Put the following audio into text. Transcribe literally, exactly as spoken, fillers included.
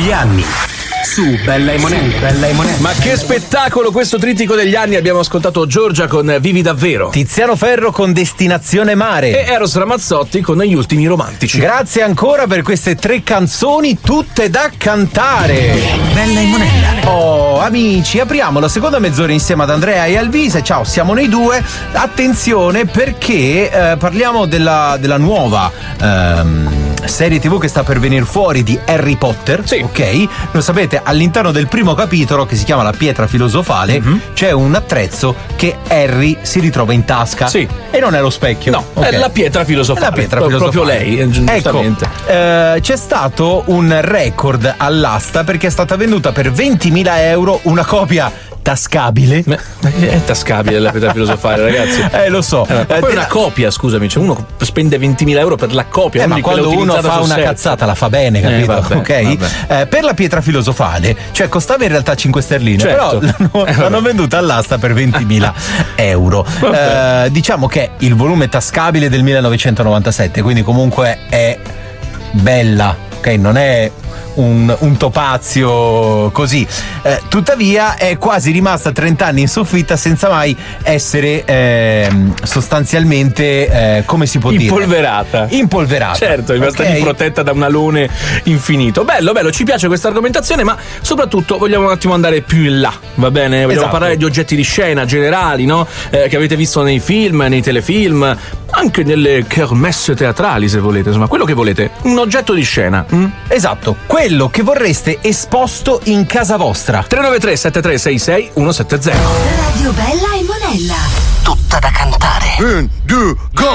degli anni. Su Bella e Monelli, Bella e Monelli. Ma che spettacolo questo trittico degli anni. Abbiamo ascoltato Giorgia con Vivi davvero, Tiziano Ferro con Destinazione Mare e Eros Ramazzotti con Gli ultimi romantici. Grazie ancora per queste tre canzoni tutte da cantare. Bella e Monella. Oh amici, apriamo la seconda mezz'ora insieme ad Andrea e Alvise. Ciao, siamo noi due. Attenzione perché eh, parliamo della, della nuova ehm, serie tv che sta per venire fuori di Harry Potter. Sì. Ok? Lo sapete, all'interno del primo capitolo, che si chiama La pietra filosofale, mm-hmm. c'è un attrezzo che Harry si ritrova in tasca. Sì. E non è lo specchio. No, okay. è la pietra filosofale. È la pietra Pro- filosofale. Proprio lei, giustamente. Ecco, eh, c'è stato un record all'asta perché è stata venduta per ventimila euro una copia tascabile. Ma è tascabile la pietra filosofale, ragazzi. Eh, lo so. Eh, ma poi eh, è una copia, scusami, cioè uno spende ventimila euro per la copia. Eh, ma quando uno fa una cazzata la fa bene, capito? Eh, vabbè, ok? vabbè. Eh, per la pietra filosofale, cioè costava in realtà cinque sterline, certo. però l'hanno, eh, l'hanno venduta all'asta per ventimila euro. Eh, diciamo che il volume tascabile del millenovecentonovantasette, quindi comunque è bella, ok? Non è Un, un topazio così, eh, tuttavia è quasi rimasta trenta anni in soffitta senza mai essere eh, sostanzialmente eh, come si può impolverata. dire impolverata certo, è rimasta okay. protetta da un alone infinito. Bello, bello, ci piace questa argomentazione, ma soprattutto vogliamo un attimo andare più in là, va bene? Vogliamo esatto. parlare di oggetti di scena generali, no? Eh, che avete visto nei film, nei telefilm, anche nelle kermesse teatrali, se volete, insomma, quello che volete, un oggetto di scena. Mm? Esatto, quello che vorreste esposto in casa vostra. tre nove tre sette tre sei sei uno sette zero. Radio Bella e Monella. Tutta da cantare. Un, due, go!